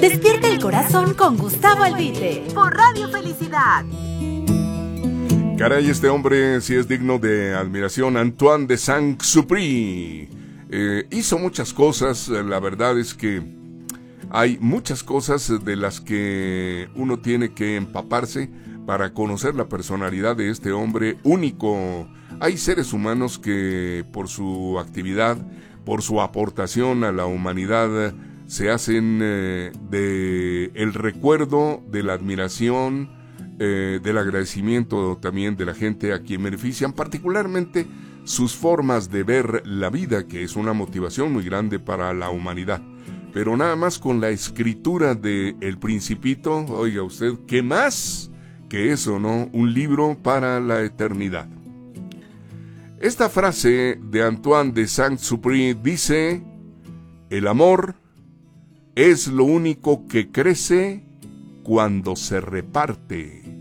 Despierta el corazón con Gustavo Albite por Radio Felicidad. Caray, este hombre sí es digno de admiración. Antoine de Saint-Exupéry hizo muchas cosas. La verdad es que hay muchas cosas de las que uno tiene que empaparse para conocer la personalidad de este hombre único. Hay seres humanos que por su actividad, por su aportación a la humanidad, se hacen de el recuerdo, de la admiración, del agradecimiento también de la gente a quien benefician, particularmente sus formas de ver la vida, que es una motivación muy grande para la humanidad. Pero nada más con la escritura de El Principito, oiga usted, ¿qué más que eso, no? Un libro para la eternidad. Esta frase de Antoine de Saint-Exupéry dice: el amor es lo único que crece cuando se reparte.